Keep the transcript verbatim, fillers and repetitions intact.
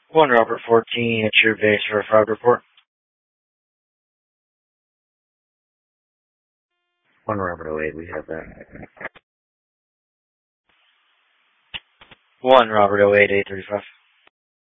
One Robert fourteen, it's your base for a fraud report. One Robert oh eight, we have that. One Robert oh eight, eight thirty-five.